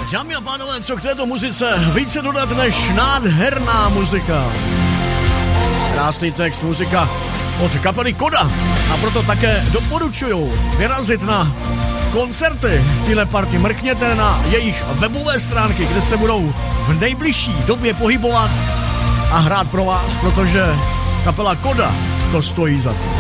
Dámy a pánové, co k této muzice více dodat než nádherná muzika. Krásný text, muzika od kapely Koda. A proto také doporučuju vyrazit na koncerty tyhle party. Mrkněte na jejich webové stránky, kde se budou v nejbližší době pohybovat a hrát pro vás, protože kapela Koda to stojí za to.